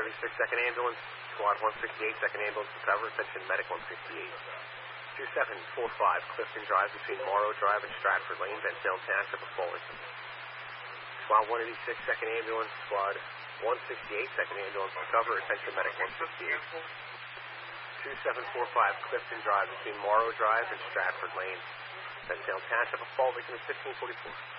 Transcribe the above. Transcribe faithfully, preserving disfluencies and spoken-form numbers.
eighty-six, second ambulance. Squad one sixty-eight, second ambulance recover. Attention medic one sixty-eight. two seven four five, Clifton Drive between Morrow Drive and Stratford Lane. Van Sale Township of Fullerton. Squad one eighty-six, second ambulance. Squad one sixty-eight, second ambulance recover. Attention medic one sixty-eight. two seven four five, Clifton Drive between Morrow Drive and Stratford Lane. Van Sale Township of Fullerton is fifteen forty-four.